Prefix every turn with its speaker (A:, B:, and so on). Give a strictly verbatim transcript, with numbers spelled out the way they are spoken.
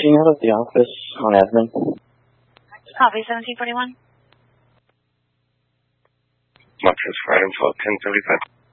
A: Speaking out of the office on admin.
B: Copy, seventeen forty-one.
C: Montez Fire Info, ten thirty-five.